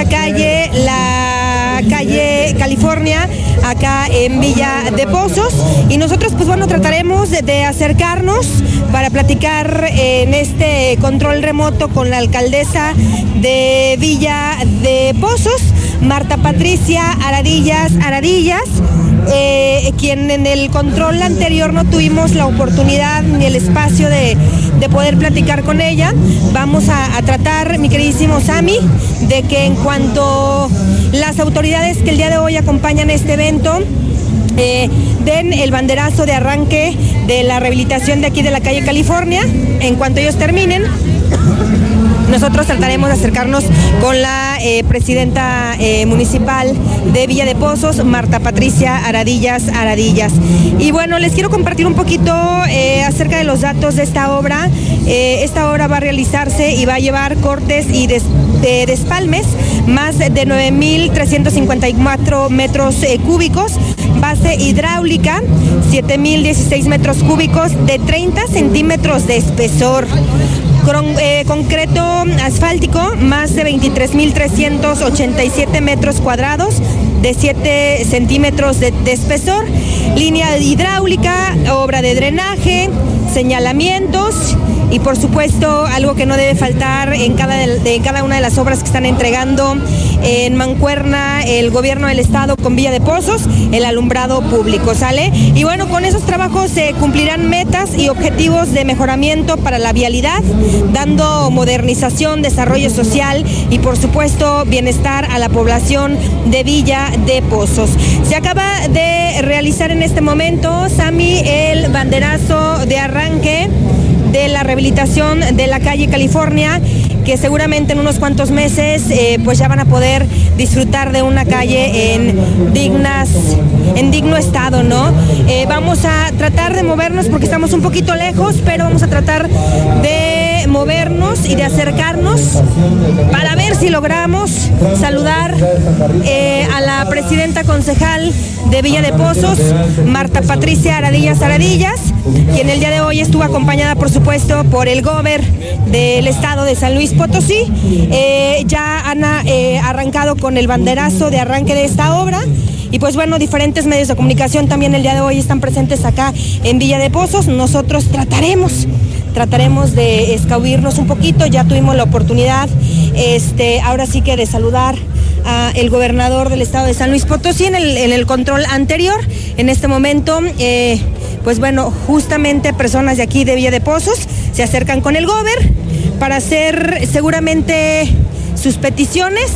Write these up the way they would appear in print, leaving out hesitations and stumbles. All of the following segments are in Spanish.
la calle California, acá en Villa de Pozos, y nosotros pues bueno trataremos de acercarnos para platicar en este control remoto con la alcaldesa de Villa de Pozos, Marta Patricia Aradillas, quien en el control anterior no tuvimos la oportunidad ni el espacio de poder platicar con ella. Vamos a tratar, mi queridísimo Sammy, de que en cuanto las autoridades que el día de hoy acompañan este evento den el banderazo de arranque de la rehabilitación de aquí de la calle California, en cuanto ellos terminen, nosotros trataremos de acercarnos con la presidenta municipal de Villa de Pozos, Marta Patricia Aradillas. Y bueno, les quiero compartir un poquito acerca de los datos de esta obra. Esta obra va a realizarse y va a llevar cortes y despalmes, más de 9.354 metros cúbicos, base hidráulica, 7.016 metros cúbicos de 30 centímetros de espesor. Concreto asfáltico, más de 23.387 metros cuadrados de 7 centímetros de espesor, línea hidráulica, obra de drenaje, señalamientos y por supuesto algo que no debe faltar en cada una de las obras que están entregando en mancuerna el gobierno del estado con Villa de Pozos, el alumbrado público, ¿sale? Y bueno, con esos trabajos se cumplirán metas y objetivos de mejoramiento para la vialidad, dando modernización, desarrollo social y por supuesto bienestar a la población de Villa de Pozos. Se acaba de realizar en este momento, Sammy, el banderazo de arranque de la rehabilitación de la calle California, que seguramente en unos cuantos meses pues ya van a poder disfrutar de una calle en digno estado, ¿no? Vamos a tratar de movernos porque estamos un poquito lejos, pero vamos a tratar de movernos y de acercarnos para ver si logramos saludar a la presidenta concejal de Villa de Pozos, Marta Patricia Aradillas, quien el día de hoy estuvo acompañada por supuesto por el gober del estado de San Luis Potosí. Ya han arrancado con el banderazo de arranque de esta obra y pues bueno, diferentes medios de comunicación también el día de hoy están presentes acá en Villa de Pozos. Nosotros trataremos de escabuirnos un poquito. Ya tuvimos la oportunidad ahora sí que de saludar a el gobernador del estado de San Luis Potosí en el control anterior. En este momento pues bueno, justamente personas de aquí de Villa de Pozos se acercan con el gober para hacer seguramente sus peticiones.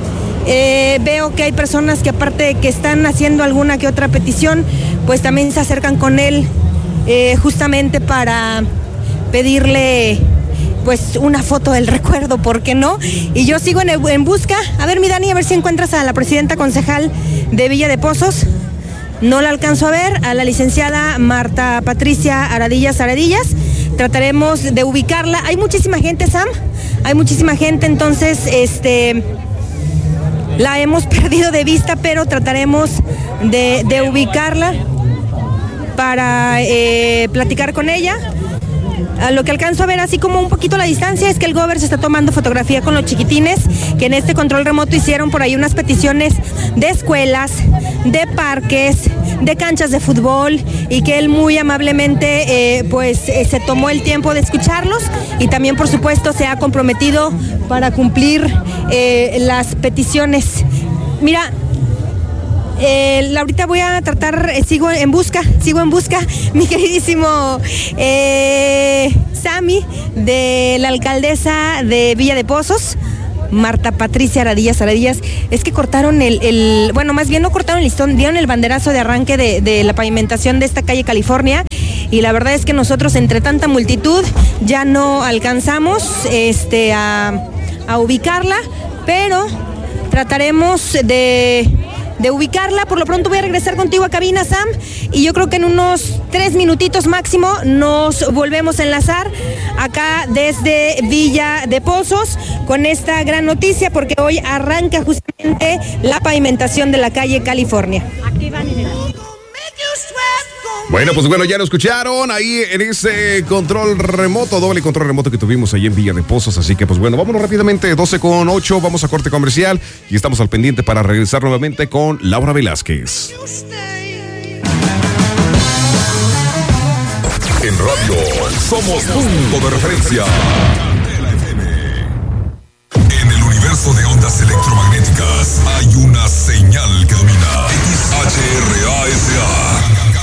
Veo que hay personas que aparte de que están haciendo alguna que otra petición, pues también se acercan con él justamente para pedirle pues una foto del recuerdo, ¿por qué no? Y yo sigo en busca. A ver, mi Dani, a ver si encuentras a la presidenta concejal de Villa de Pozos. No la alcanzo a ver, a la licenciada Marta Patricia Aradillas. Trataremos de ubicarla. Hay muchísima gente, Sam. Hay muchísima gente, entonces la hemos perdido de vista, pero trataremos de ubicarla para platicar con ella. A lo que alcanzo a ver así como un poquito la distancia es que el gober se está tomando fotografía con los chiquitines que en este control remoto hicieron por ahí unas peticiones de escuelas, de parques, de canchas de fútbol y que él muy amablemente se tomó el tiempo de escucharlos y también por supuesto se ha comprometido para cumplir las peticiones. Mira, ahorita voy a tratar, sigo en busca, mi queridísimo Sammy, de la alcaldesa de Villa de Pozos, Marta Patricia Aradillas. Es que cortaron bueno, más bien no cortaron el listón, dieron el banderazo de arranque de la pavimentación de esta calle California y la verdad es que nosotros entre tanta multitud ya no alcanzamos a ubicarla, pero trataremos de ubicarla. Por lo pronto voy a regresar contigo a cabina, Sam, y yo creo que en unos 3 minutitos máximo nos volvemos a enlazar acá desde Villa de Pozos con esta gran noticia porque hoy arranca justamente la pavimentación de la calle California. Aquí van Bueno, pues bueno, ya lo escucharon ahí en ese doble control remoto que tuvimos ahí en Villa de Pozos. Así que pues bueno, vámonos rápidamente, 12:08, vamos a corte comercial y estamos al pendiente para regresar nuevamente con Laura Velázquez. En radio somos punto de referencia. En el universo de ondas electromagnéticas